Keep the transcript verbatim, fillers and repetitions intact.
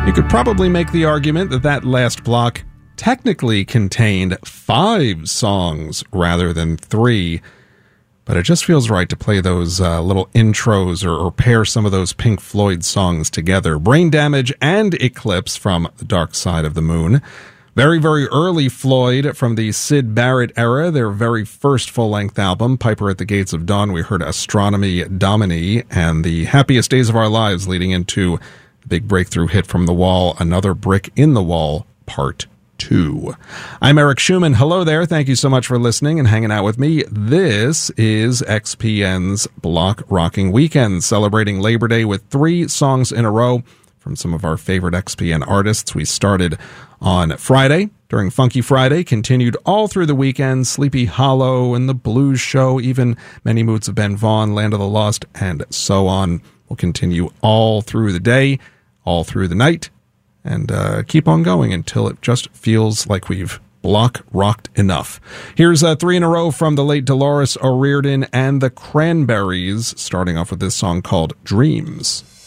You could probably make the argument that that last block technically contained five songs rather than three, but it just feels right to play those uh, little intros or, or pair some of those Pink Floyd songs together. Brain Damage and Eclipse from The Dark Side of the Moon. Very, very early Floyd from the Syd Barrett era, their very first full-length album, Piper at the Gates of Dawn. We heard Astronomy Domini and The Happiest Days of Our Lives, leading into the big breakthrough hit from The Wall, Another Brick in the Wall, Part two. I'm Eric Schumann. Hello there. Thank you so much for listening and hanging out with me. This is X P N's Block Rocking Weekend, celebrating Labor Day with three songs in a row from some of our favorite X P N artists. We started on Friday during Funky Friday, continued all through the weekend, Sleepy Hollow and The Blues Show, even Many Moods of Ben Vaughn, Land of the Lost, and so on. We'll continue all through the day, all through the night, and uh, keep on going until it just feels like we've block rocked enough. Here's uh, three in a row from the late Dolores O'Riordan and the Cranberries, starting off with this song called Dreams.